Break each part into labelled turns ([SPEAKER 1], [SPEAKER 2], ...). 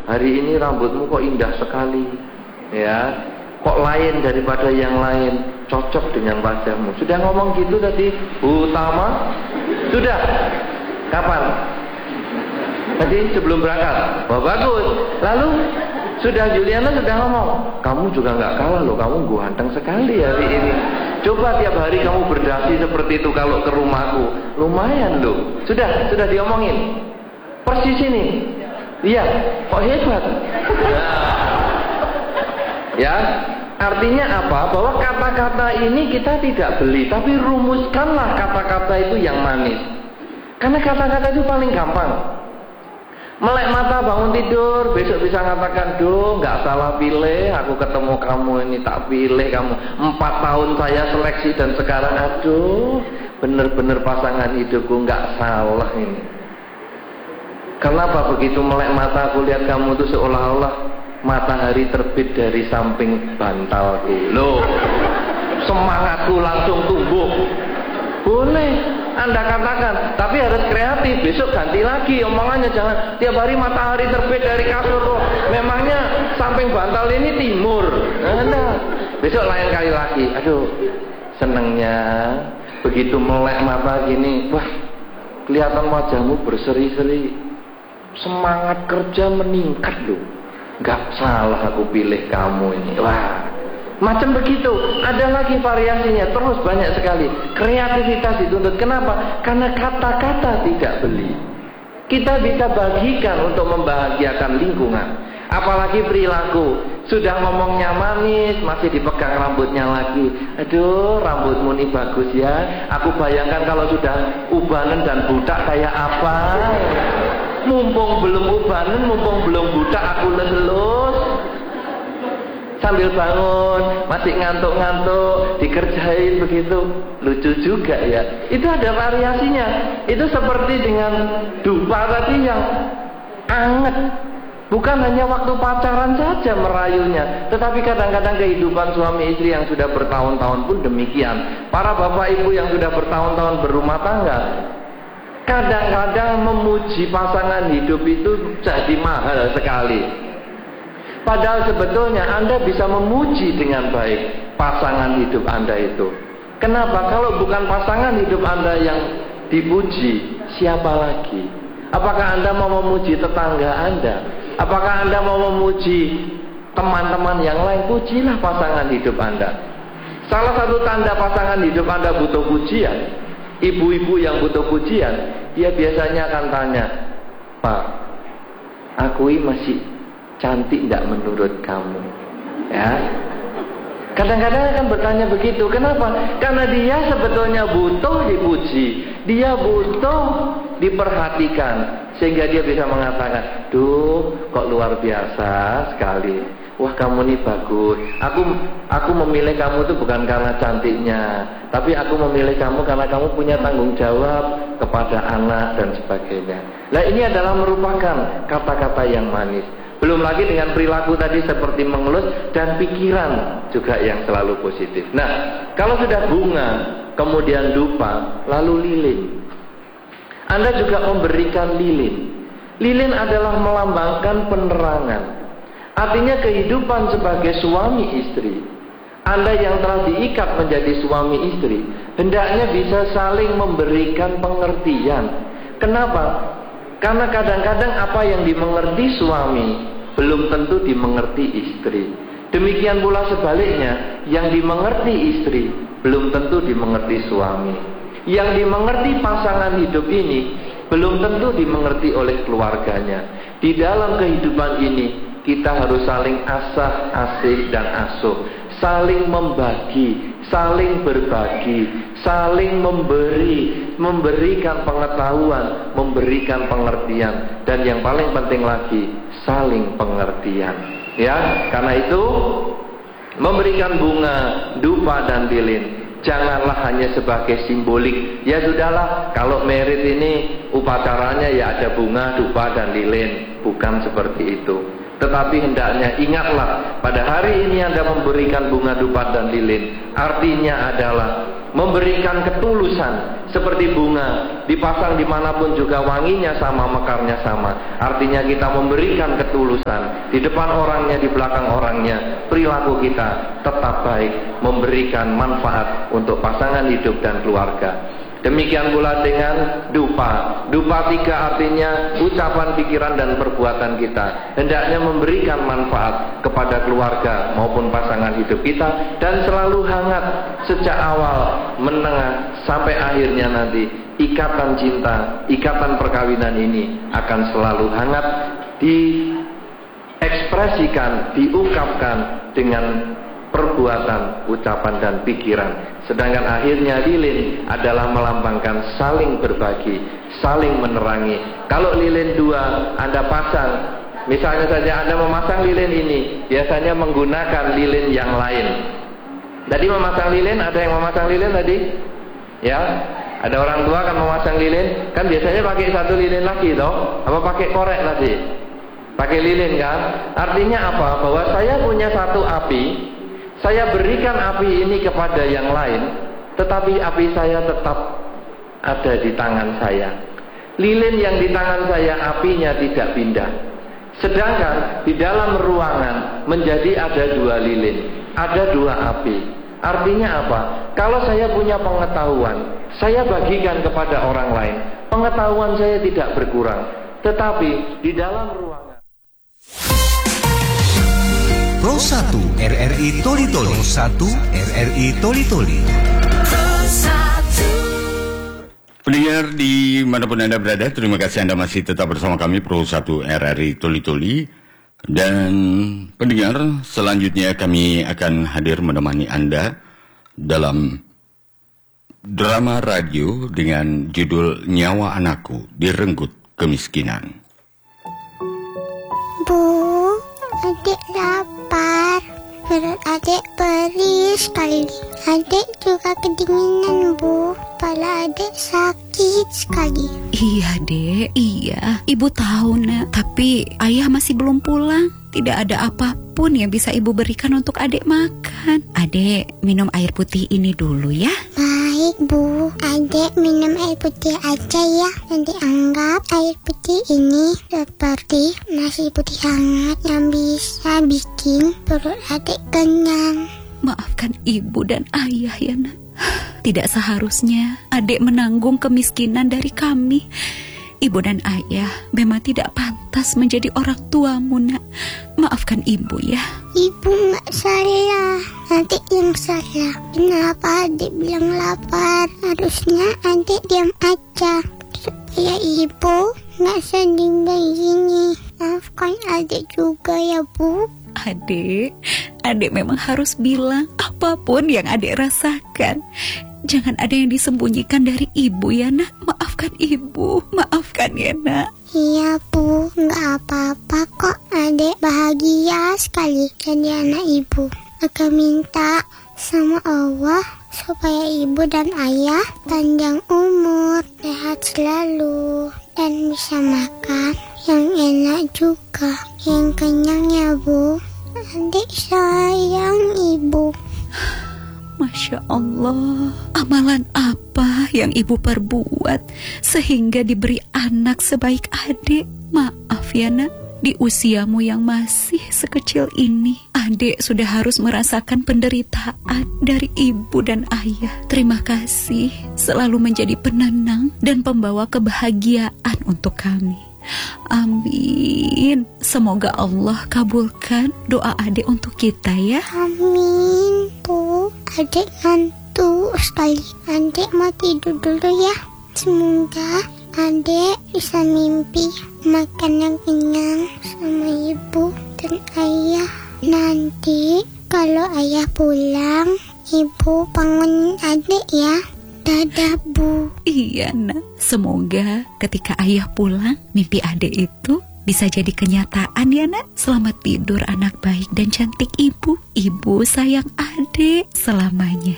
[SPEAKER 1] hari ini rambutmu kok indah sekali, ya, kok lain daripada yang lain, cocok dengan wajahmu. Sudah ngomong gitu tadi Bu Tama? Sudah? Kapan? Tadi sebelum berangkat. Wah, bagus. Lalu sudah Juliana sudah ngomong, kamu juga nggak kalah loh, kamu ganteng sekali hari ini. Coba tiap hari kamu berdasi seperti itu kalau ke rumahku, lumayan loh. Sudah diomongin. Persis ini. Iya, kok hebat. Ya, artinya apa? Bahwa kata-kata ini kita tidak beli, tapi rumuskanlah kata-kata itu yang manis. Karena kata-kata itu paling gampang. Melek mata bangun tidur, besok bisa ngatakan, "Duh, nggak salah pilih, aku ketemu kamu ini, tak pilih kamu. 4 tahun saya seleksi dan sekarang, aduh, bener-bener pasangan hidupku, nggak salah ini." Kenapa begitu melek mata aku lihat kamu itu seolah-olah matahari terbit dari samping bantalku. Loh, semangatku langsung tumbuh. Boleh Anda katakan, tapi harus kreatif. Besok ganti lagi omongannya, jangan tiap hari matahari terbit dari kasur. Oh, memangnya samping bantal ini timur. Nah, besok lain kali lagi. Aduh, senengnya begitu melek mata gini, wah, kelihatan wajahmu berseri-seri. Semangat kerja meningkat loh. Gak salah aku pilih kamu ini. Wah, macam begitu. Ada lagi variasinya, terus banyak sekali. Kreativitas dituntut. Kenapa? Karena kata-kata tidak beli. Kita bisa bagikan untuk membahagiakan lingkungan. Apalagi perilaku. Sudah ngomongnya manis, masih dipegang rambutnya lagi. Aduh, rambutmu ini bagus ya. Aku bayangkan kalau sudah ubanan dan budak kayak apa. Mumpung belum ubanan, mumpung belum budak, aku lelus. Sambil bangun, masih ngantuk-ngantuk, dikerjain begitu. Lucu juga ya. Itu ada variasinya. Itu seperti dengan dupa tadi yang anget. Bukan hanya waktu pacaran saja merayunya, tetapi kadang-kadang kehidupan suami istri yang sudah bertahun-tahun pun demikian. Para bapak ibu yang sudah bertahun-tahun berumah tangga, kadang-kadang memuji pasangan hidup itu jadi mahal sekali. Padahal sebetulnya Anda bisa memuji dengan baik pasangan hidup Anda itu. Kenapa? Kalau bukan pasangan hidup Anda yang dipuji, siapa lagi? Apakah Anda mau memuji tetangga Anda? Apakah Anda mau memuji teman-teman yang lain? Pujilah pasangan hidup Anda. Salah satu tanda pasangan hidup Anda butuh pujian, ibu-ibu yang butuh pujian, dia biasanya akan tanya, "Pak, aku ini masih cantik tidak menurut kamu?" Ya, kadang-kadang akan bertanya begitu. Kenapa? Karena dia sebetulnya butuh dipuji, dia butuh diperhatikan, sehingga dia bisa mengatakan, "Duh, kok luar biasa sekali. Wah, kamu ini bagus. Aku memilih kamu itu bukan karena cantiknya, tapi aku memilih kamu karena kamu punya tanggung jawab kepada anak dan sebagainya." Nah, ini adalah merupakan kata-kata yang manis. Belum lagi dengan perilaku tadi seperti mengelus dan pikiran juga yang selalu positif. Nah, kalau sudah bunga, kemudian dupa, lalu lilin. Anda juga memberikan lilin. Lilin adalah melambangkan penerangan. Artinya kehidupan sebagai suami istri. Anda yang telah diikat menjadi suami istri, hendaknya bisa saling memberikan pengertian. Kenapa? Karena kadang-kadang apa yang dimengerti suami belum tentu dimengerti istri. Demikian pula sebaliknya, yang dimengerti istri belum tentu dimengerti suami. Yang dimengerti pasangan hidup ini belum tentu dimengerti oleh keluarganya. Di dalam kehidupan ini kita harus saling asah, asih, dan asuh, saling membagi, saling berbagi, saling memberikan pengetahuan, memberikan pengertian, dan yang paling penting lagi, saling pengertian. Ya, karena itu memberikan bunga, dupa, dan lilin janganlah hanya sebagai simbolik. Ya sudahlah, kalau merit ini upacaranya ya ada bunga, dupa, dan lilin. Bukan seperti itu. Tetapi hendaknya ingatlah, pada hari ini Anda memberikan bunga, dupa, dan lilin, artinya adalah memberikan ketulusan seperti bunga dipasang dimanapun juga wanginya sama, mekarnya sama. Artinya kita memberikan ketulusan di depan orangnya, di belakang orangnya. Perilaku kita tetap baik, memberikan manfaat untuk pasangan hidup dan keluarga. Demikian pula dengan dupa. Dupa 3 artinya ucapan, pikiran, dan perbuatan kita hendaknya memberikan manfaat kepada keluarga maupun pasangan hidup kita, dan selalu hangat sejak awal, menengah, sampai akhirnya nanti. Ikatan cinta, ikatan perkawinan ini akan selalu hangat, diekspresikan, diungkapkan dengan perbuatan, ucapan, dan pikiran. Sedangkan akhirnya lilin adalah melambangkan saling berbagi, saling menerangi. Kalau lilin 2 Anda pasang, misalnya saja Anda memasang lilin ini, biasanya menggunakan lilin yang lain. Tadi memasang lilin, ada yang memasang lilin tadi? Ya, ada orang tua kan memasang lilin, kan biasanya pakai 1 lilin lagi toh? Apa pakai korek tadi? Pakai lilin kan? Artinya apa? Bahwa saya punya 1 api, saya berikan api ini kepada yang lain, tetapi api saya tetap ada di tangan saya. Lilin yang di tangan saya, apinya tidak pindah. Sedangkan di dalam ruangan menjadi ada 2 lilin, ada 2 api. Artinya apa? Kalau saya punya pengetahuan, saya bagikan kepada orang lain. Pengetahuan saya tidak berkurang, tetapi di dalam ruangan.
[SPEAKER 2] Pro 1 RRI Toli Toli. Pro 1 RRI Toli Toli.
[SPEAKER 3] Pendengar di manapun Anda berada, terima kasih Anda masih tetap bersama kami Pro 1 RRI Toli Toli. Dan pendengar, selanjutnya kami akan hadir menemani Anda dalam drama radio dengan judul Nyawa Anakku Direnggut Kemiskinan.
[SPEAKER 4] Bu, adik lapar. Perut adik perih sekali. Adik juga kedinginan, Bu. Kepala adik sakit sekali.
[SPEAKER 5] Iya, Dek. Iya. Ibu tahu, Nak. Tapi ayah masih belum pulang. Tidak ada apapun yang bisa ibu berikan untuk adik makan. Adik minum air putih ini dulu ya.
[SPEAKER 4] Baik, Bu. Adik minum air putih aja ya. Nanti anggap air putih ini seperti nasi putih hangat yang bisa bikin perut adik kenyang.
[SPEAKER 5] Maafkan ibu dan ayah ya, Nak. Tidak seharusnya adik menanggung kemiskinan dari kami. Ibu dan ayah memang tidak pantas menjadi orang tuamu, Nak. Maafkan ibu ya.
[SPEAKER 4] Ibu nggak salah, adik yang salah. Kenapa adik bilang lapar? Harusnya adik diam aja supaya ibu nggak sedih begini. Maafkan adik juga ya, Bu.
[SPEAKER 5] Adik memang harus bilang apapun yang adik rasakan. Jangan ada yang disembunyikan dari ibu ya, Nak. Maafkan ibu, maafkan ya, Nak.
[SPEAKER 4] Iya, Bu, nggak apa-apa kok. Adik bahagia sekali jadi anak ibu. Aku minta sama Allah supaya ibu dan ayah panjang umur, sehat selalu, dan bisa makan yang enak juga, yang kenyang ya, Bu. Adik sayang ibu.
[SPEAKER 5] Masya Allah, amalan apa yang ibu perbuat sehingga diberi anak sebaik adik? Maaf ya, Nak, di usiamu yang masih sekecil ini, adik sudah harus merasakan penderitaan dari ibu dan ayah. Terima kasih selalu menjadi penenang dan pembawa kebahagiaan untuk kami. Amin. Semoga Allah kabulkan doa adik untuk kita ya.
[SPEAKER 4] Amin, Bu. Adik ngantuk sekali. Adik mau tidur dulu ya. Semoga adik bisa mimpi makan yang kenyang sama ibu dan ayah. Nanti kalau ayah pulang, ibu bangun adik ya. Dadah, Bu.
[SPEAKER 5] Iya, Nak. Semoga ketika ayah pulang, mimpi adik itu bisa jadi kenyataan ya, Nak. Selamat tidur anak baik dan cantik ibu. Ibu sayang adik selamanya.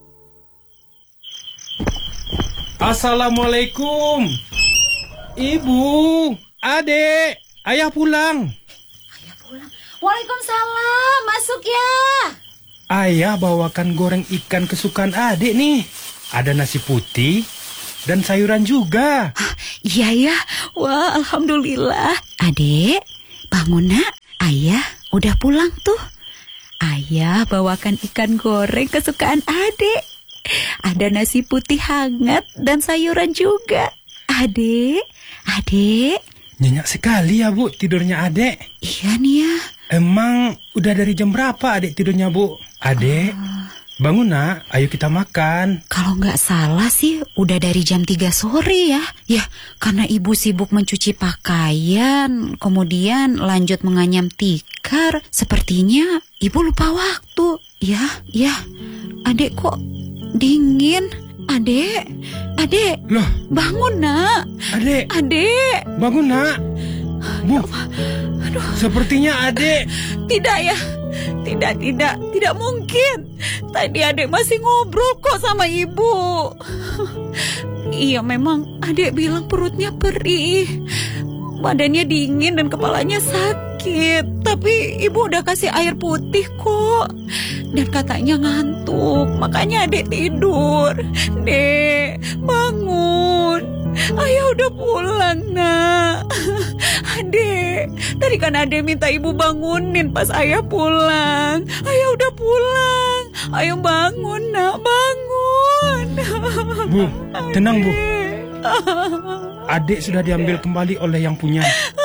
[SPEAKER 6] Assalamualaikum. Ibu, adik, ayah pulang.
[SPEAKER 5] Ayah pulang. Waalaikumsalam. Masuk ya.
[SPEAKER 6] Ayah bawakan goreng ikan kesukaan adik nih. Ada nasi putih dan sayuran juga.
[SPEAKER 5] Iya ya, wah alhamdulillah. Adek, bangun nak, ayah udah pulang tuh. Ayah bawakan ikan goreng kesukaan adek. Ada nasi putih hangat dan sayuran juga. Adek.
[SPEAKER 6] Nyenyak sekali ya Bu tidurnya adek.
[SPEAKER 5] Iya nih ya.
[SPEAKER 6] Emang udah dari jam berapa adek tidurnya Bu? Adek, bangun nak, ayo kita makan.
[SPEAKER 5] Kalau nggak salah sih udah dari jam 3 sore ya. Ya, karena ibu sibuk mencuci pakaian, kemudian lanjut menganyam tikar. Sepertinya ibu lupa waktu. Ya, adek kok dingin. Adek,
[SPEAKER 6] Loh,
[SPEAKER 5] bangun nak.
[SPEAKER 6] adek, bangun nak. Bu, sepertinya adek.
[SPEAKER 5] Tidak ya, tidak mungkin. Tadi adek masih ngobrol kok sama ibu. Iya memang adek bilang perutnya perih, badannya dingin dan kepalanya sakit. Tapi ibu udah kasih air putih kok. Dan katanya ngantuk, makanya adek tidur. Dek, bangun. Ayah udah pulang nak. Adek, tadi kan adek minta ibu bangunin pas ayah pulang. Ayah udah pulang. Ayo bangun nak, bangun.
[SPEAKER 6] Bu, tenang Bu. Adek sudah diambil kembali oleh yang punya.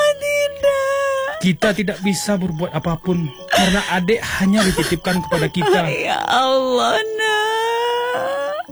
[SPEAKER 6] Kita tidak bisa berbuat apapun karena adek hanya dititipkan kepada kita.
[SPEAKER 5] Ya Allah nak.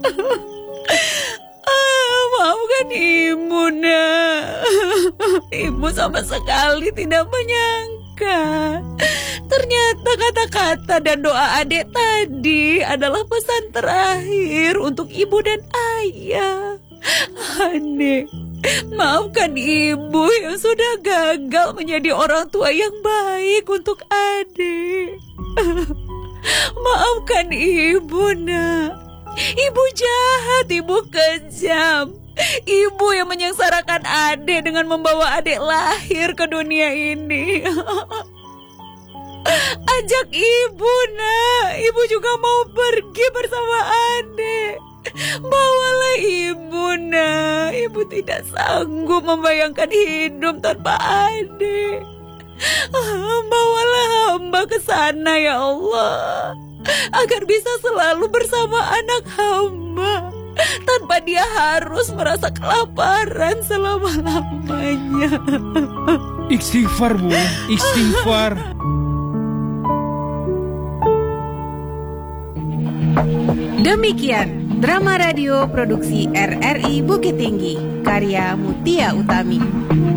[SPEAKER 5] Maafkan ibu nak. Ibu sama sekali tidak menyangka. Ternyata kata-kata dan doa adek tadi adalah pesan terakhir untuk ibu dan ayah. Adek, maafkan ibu yang sudah gagal menjadi orang tua yang baik untuk adik. Maafkan ibu nak. Ibu jahat, ibu kejam. Ibu yang menyengsarakan adik dengan membawa adik lahir ke dunia ini. Ajak ibu nak. Ibu juga mau pergi bersama adik. Bawalah ibu nak. Ibu tidak sanggup membayangkan hidup tanpa adik. Bawalah hamba ke sana ya Allah, agar bisa selalu bersama anak hamba tanpa dia harus merasa kelaparan selama-lamanya.
[SPEAKER 6] Istighfar Bu, istighfar.
[SPEAKER 7] Demikian drama radio produksi RRI Bukit Tinggi, karya Mutia Utami.